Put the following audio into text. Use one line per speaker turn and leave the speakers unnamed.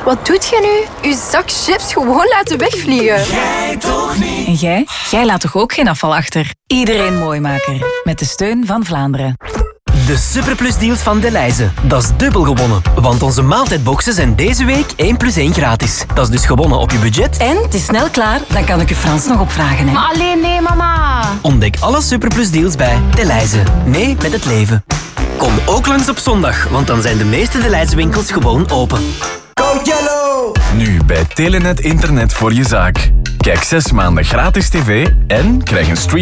wat doet je nu? Uw zak chips gewoon laten wegvliegen.
Jij toch niet?
En jij? Jij laat toch ook geen afval achter? Iedereen Mooimaker. Met de steun van Vlaanderen.
De Superplus-deals van Delhaize. Dat is dubbel gewonnen. Want onze maaltijdboxen zijn deze week 1 + 1 gratis. Dat is dus gewonnen op je budget.
En het is snel klaar, dan kan ik je Frans nog opvragen. Hè?
Maar alleen nee, mama.
Ontdek alle Superplus-deals bij Delhaize. Mee met het leven. Kom ook langs op zondag, want dan zijn de meeste Delhaize-winkels gewoon open.
Code Yellow!
Nu bij Telenet Internet voor je zaak. Kijk 6 maanden gratis tv en krijg een stream